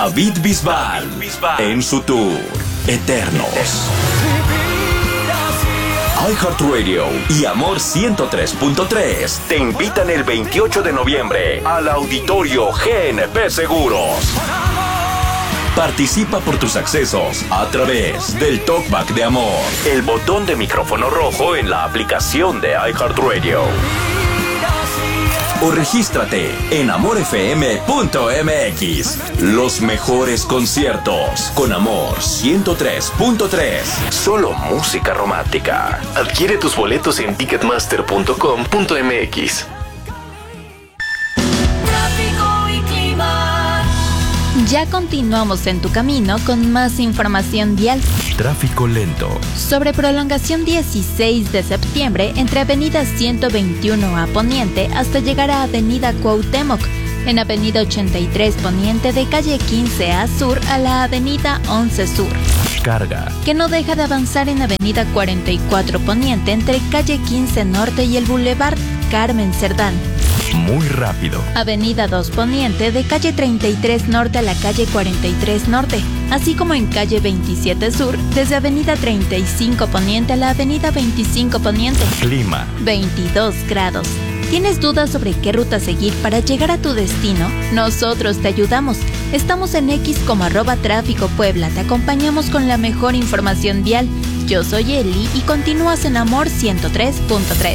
David Bisbal en su tour Eternos. iHeartRadio y Amor 103.3 te invitan el 28 de noviembre al Auditorio GNP Seguros. Participa por tus accesos a través del Talkback de Amor, el botón de micrófono rojo en la aplicación de iHeartRadio. O regístrate en amorfm.mx. Los mejores conciertos con Amor 103.3. Solo música romántica. Adquiere tus boletos en ticketmaster.com.mx. Ya continuamos en tu camino con más información vial. Tráfico lento. Sobre prolongación 16 de septiembre entre Avenida 121 a Poniente hasta llegar a Avenida Cuauhtémoc. En Avenida 83 Poniente de calle 15 a Sur a la Avenida 11 Sur. Carga. Que no deja de avanzar en Avenida 44 Poniente entre calle 15 Norte y el Boulevard Carmen Cerdán. Muy rápido. Avenida 2 Poniente de calle 33 Norte a la calle 43 Norte, así como en calle 27 Sur desde Avenida 35 Poniente a la Avenida 25 Poniente. Clima. 22 grados. ¿Tienes dudas sobre qué ruta seguir para llegar a tu destino? Nosotros te ayudamos. Estamos en X como @Tráfico Puebla. Te acompañamos con la mejor información vial. Yo soy Eli y continúas en Amor 103.3.